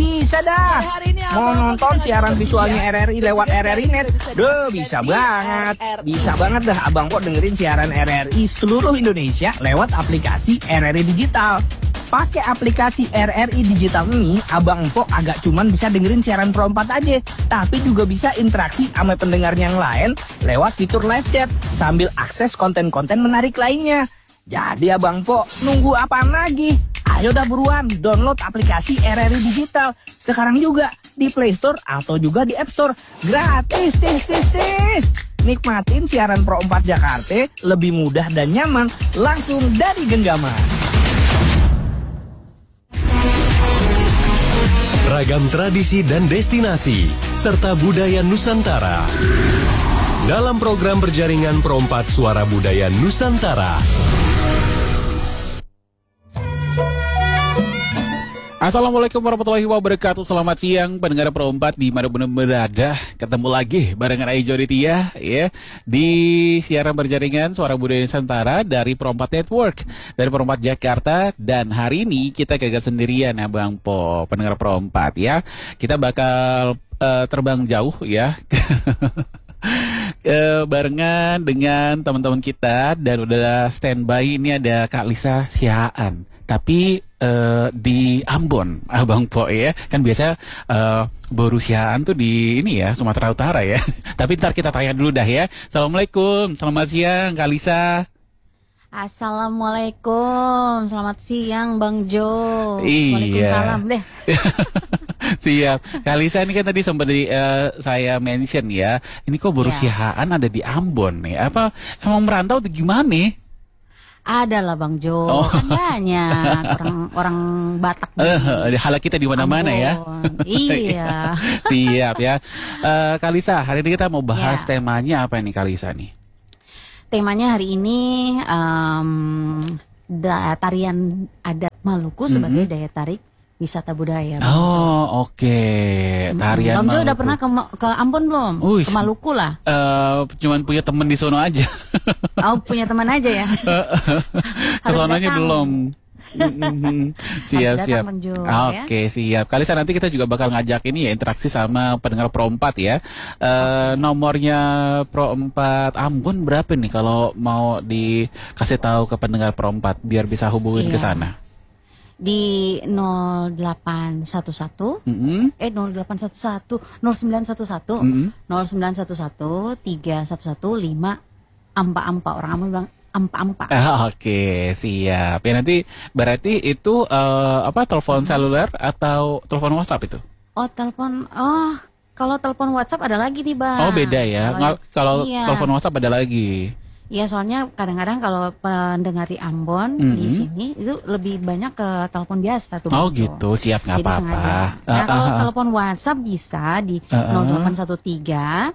bisa dah. Mau nonton siaran visualnya RRI lewat RRI Net? Duh, bisa banget. Bisa banget dah Abang Po dengerin siaran RRI seluruh Indonesia lewat aplikasi RRI Digital. Pakai aplikasi RRI Digital ini, Abang Po agak cuman bisa dengerin siaran Pro 4 aja, tapi juga bisa interaksi sama pendengar yang lain lewat fitur live chat sambil akses konten-konten menarik lainnya. Jadi Abang Po, nunggu apaan lagi? Ayo dah buruan download aplikasi RRI Digital sekarang juga di Play Store atau juga di App Store. Gratis, tis. Nikmatin siaran Pro 4 Jakarta lebih mudah dan nyaman langsung dari genggaman. Ragam tradisi dan destinasi, serta budaya Nusantara. Dalam program berjaringan Pro 4 Suara Budaya Nusantara. Assalamualaikum warahmatullahi wabarakatuh. Selamat siang pendengar Pro 4 di mana pun berada. Ketemu lagi barengan Aijo Ditya ya di siaran berjaringan Suara Budaya Nusantara dari Pro 4 Network, dari Pro 4 Jakarta. Dan hari ini kita kagak sendirian ya Bang Po, pendengar Pro 4 ya. Kita bakal terbang jauh ya. Barengan dengan teman-teman kita dan udah standby. Ini ada Kak Lisa Siaan, tapi di Ambon, Abang Po ya. Kan biasa baru siaan tuh di ini ya, Sumatera Utara ya. Tapi ntar kita tanya dulu dah ya. Assalamualaikum, selamat siang Kak Lisa. Assalamualaikum, selamat siang Bang Jo. Iya. Waalaikumsalam deh. Siap. Kak Lisa ini kan tadi sempat saya mention ya. Ini kok baru siaan ada di Ambon nih. Apa emang merantau atau gimana? Ada lah Bang Jo, kan banyak orang Batak. Hala kita di mana-mana ya. Iya. Siap ya. Kak Lisa, hari ini kita mau bahas temanya apa nih Kak Lisa nih? Temanya hari ini tarian adat Maluku sebagai daya tarik wisata budaya. Oh, oke. Tarian Bang Jo Maluku. udah pernah ke Ambon belum? Ke Maluku lah. Cuman punya temen di sono aja. Oh, punya teman aja ya. Kesonanya belum. Siap. Oke, siap. Kali nanti kita juga bakal ngajak ini ya, interaksi sama pendengar Pro 4 ya. Nomornya Pro 4 Ambon berapa nih kalau mau dikasih tahu ke pendengar Pro 4 biar bisa hubungin ke sana? Di 0811 0911 311 5 orang Ambon bilang ampa-ampa. Oke, siap. Ya nanti berarti itu telepon seluler atau telepon WhatsApp itu? Kalau telepon WhatsApp ada lagi nih Bang. Oh, beda ya. Kalau telepon WhatsApp ada lagi. Iya, soalnya kadang-kadang kalau pendengar di Ambon di sini itu lebih banyak ke telepon biasa tuh. Oh gitu, siap, nggak apa-apa. Nah, kalau telepon WhatsApp bisa di 0813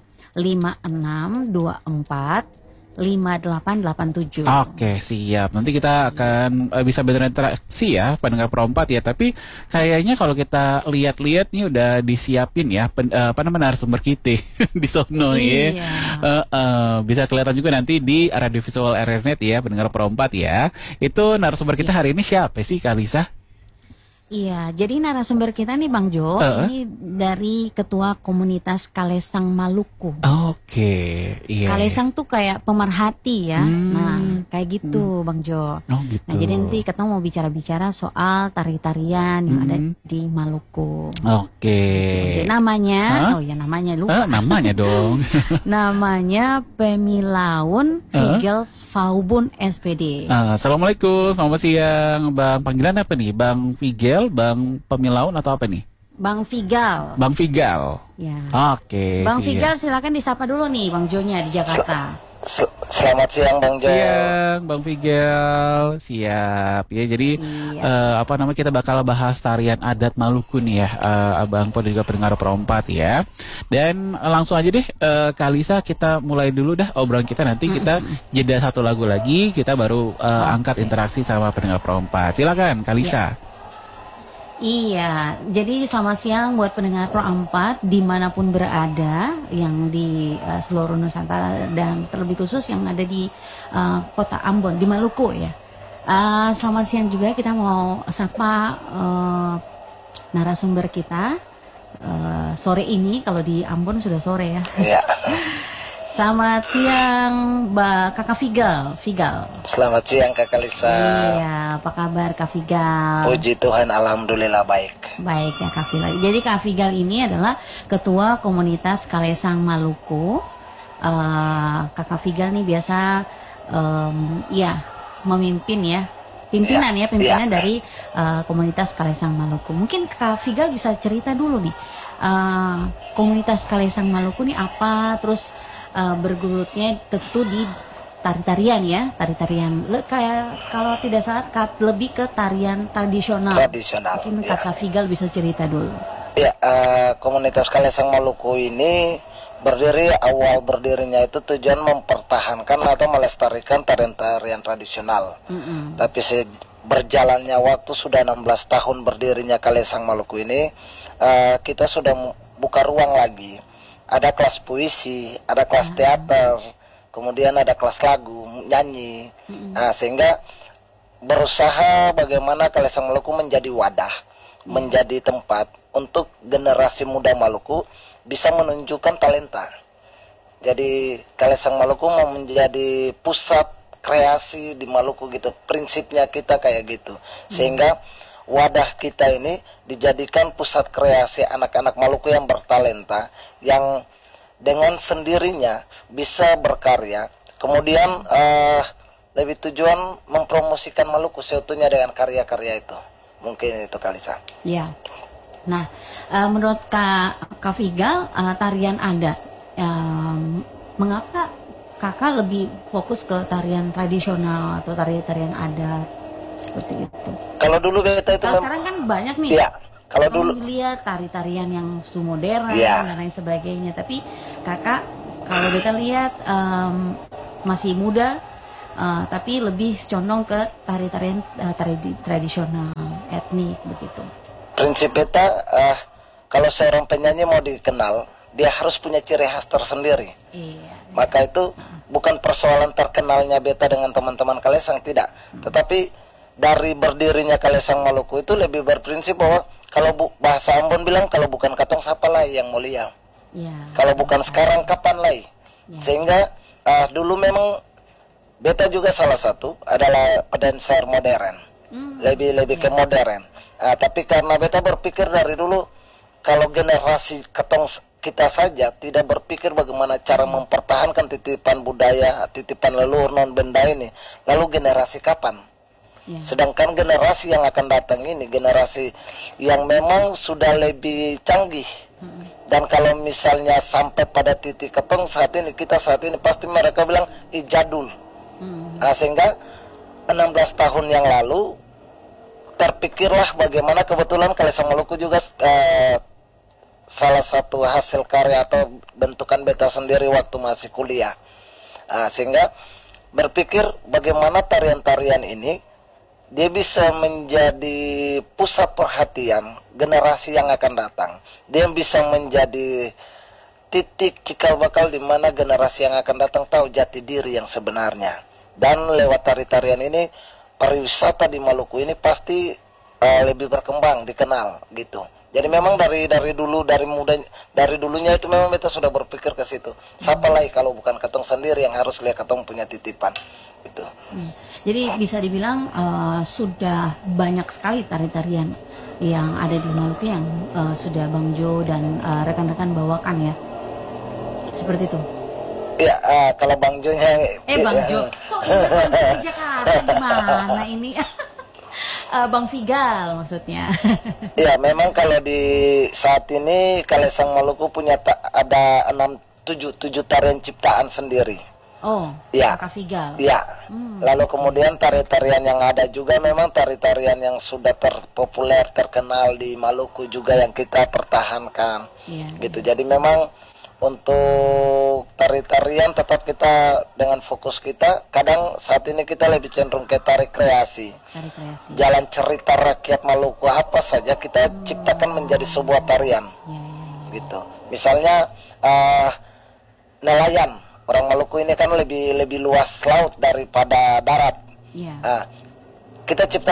5624 5887. Oke, siap. Nanti kita akan bisa berinteraksi ya pendengar Pro 4 ya. Tapi kayaknya kalau kita lihat-lihat nih udah disiapin ya narasumber kita di sono ya. Bisa kelihatan juga nanti di radio visual RRNet ya pendengar Pro 4 ya. Itu narasumber kita hari ini siapa sih Kak Lisa? Iya, jadi narasumber kita nih Bang Jo, ini dari Ketua Komunitas Kalesang Maluku. Oke, iya. Kalesang tuh kayak pemerhati ya, nah kayak gitu Bang Jo. Oh gitu. Nah jadi nanti kita mau bicara-bicara soal tari-tarian yang ada di Maluku. Oke. Jadi namanya, namanya lupa. Namanya dong. Namanya Pemilaun Figel Faubun SPD. Assalamualaikum, selamat siang Bang. Panggilan apa nih? Bang Figel, Bang Pemilaun atau apa nih? Bang Figal. Bang Figal. Ya. Oke. Bang Figal silakan disapa dulu nih Bang Jonya di Jakarta. Selamat siang Bang Jo. Siang Bang Figal. Siap. Ya jadi kita bakal bahas tarian adat Maluku nih ya, Abang Po dan juga pendengar Pro 4 ya. Dan langsung aja deh Kak Lisa, kita mulai dulu dah obrolan kita, nanti kita jeda satu lagu lagi, kita baru angkat interaksi sama pendengar Pro 4. Silakan Kak Lisa. Iya, jadi selamat siang buat pendengar Pro 4 dimanapun berada, yang di seluruh Nusantara dan terlebih khusus yang ada di kota Ambon, di Maluku ya. Selamat siang juga, kita mau sapa narasumber kita sore ini. Kalau di Ambon sudah sore ya. Iya. Selamat siang, Mbak Kakak Figal. Selamat siang Kakak Lisa. Iya, apa kabar Kak Figal? Puji Tuhan, alhamdulillah baik. Baik ya Kak Figal. Jadi Kak Figal ini adalah Ketua Komunitas Kalesang Maluku. Kakak Figal nih biasa memimpin ya. Pimpinan dari Komunitas Kalesang Maluku. Mungkin Kak Figal bisa cerita dulu nih. Komunitas Kalesang Maluku nih apa, terus bergelutnya tentu di tari-tarian ya, kayak kalau tidak salah lebih ke tarian tradisional. Mungkin ya. Kakak Figal bisa cerita dulu. Ya, Komunitas Kalesang Maluku ini awal berdirinya itu tujuan mempertahankan atau melestarikan tarian-tarian tradisional. Tapi berjalannya waktu sudah 16 tahun berdirinya Kalesang Maluku ini, kita sudah buka ruang lagi. Ada kelas puisi, ada kelas teater, kemudian ada kelas lagu, nyanyi. Sehingga berusaha bagaimana Kalesang Maluku menjadi wadah, menjadi tempat untuk generasi muda Maluku bisa menunjukkan talenta. Jadi Kalesang Maluku mau menjadi pusat kreasi di Maluku gitu. Prinsipnya kita kayak gitu. Sehingga wadah kita ini dijadikan pusat kreasi anak-anak Maluku yang bertalenta, yang dengan sendirinya bisa berkarya. Kemudian lebih tujuan mempromosikan Maluku seutuhnya dengan karya-karya itu. Mungkin itu Kalisa. Ya. Nah, menurut Kak Figal, tarian adat, mengapa kakak lebih fokus ke tarian tradisional atau tarian adat seperti itu? Kalau dulu kita itu sekarang kan banyak nih. Ya, kalau dulu lihat tari-tarian yang modern dan lain sebagainya. Tapi kakak kalau kita lihat masih muda, tapi lebih condong ke tarian tradisional, etnik begitu. Prinsip beta, kalau seorang penyanyi mau dikenal, dia harus punya ciri khas tersendiri. Maka itu bukan persoalan terkenalnya beta dengan teman-teman Kalesang, tidak. Tetapi dari berdirinya Kalesang Maluku itu lebih berprinsip bahwa kalau bahasa Ambon bilang, kalau bukan katong siapa lagi yang mulia. Kalau bukan sekarang kapan lagi. Sehingga dulu memang beta juga salah satu adalah pendancer modern. Lebih ke modern. Tapi karena beta berpikir dari dulu, kalau generasi kita saja tidak berpikir bagaimana cara mempertahankan titipan budaya, titipan leluhur non benda ini, lalu generasi kapan? Sedangkan generasi yang akan datang ini generasi yang memang sudah lebih canggih. Dan kalau misalnya sampai pada titik ketong saat ini pasti mereka bilang jadul. Sehingga 16 tahun yang lalu terpikirlah bagaimana, kebetulan Kalesang Maluku juga salah satu hasil karya atau bentukan beta sendiri waktu masih kuliah. Sehingga berpikir bagaimana tarian-tarian ini dia bisa menjadi pusat perhatian generasi yang akan datang. Dia bisa menjadi titik cikal bakal di mana generasi yang akan datang tahu jati diri yang sebenarnya. Dan lewat tari-tarian ini, pariwisata di Maluku ini pasti lebih berkembang, dikenal gitu. Jadi memang dari dulunya itu memang kita sudah berpikir ke situ. Siapa lagi kalau bukan ketong sendiri yang harus lihat ketong punya titipan itu. Jadi bisa dibilang sudah banyak sekali tari-tarian yang ada di Maluku yang sudah Bang Jo dan rekan-rekan bawakan ya. Seperti itu. Iya, kalau Bang Jo-nya Bang Jo. Kok ini di Jakarta gimana ini? Bang Figal maksudnya. Ya, memang kalau di saat ini Kalesang Maluku punya ada 7 tarian ciptaan sendiri. Oh, ya. Kakak Figal. Ya. Lalu kemudian tari-tarian yang ada juga memang tari-tarian yang sudah terpopuler, terkenal di Maluku juga yang kita pertahankan. Gitu. Jadi memang untuk tari-tarian tetap kita dengan fokus kita. Kadang saat ini kita lebih cenderung ke tari kreasi. Jalan cerita rakyat Maluku apa saja kita ciptakan menjadi sebuah tarian. Gitu. Misalnya nelayan. Orang Maluku ini kan lebih luas laut daripada darat. Kita cipta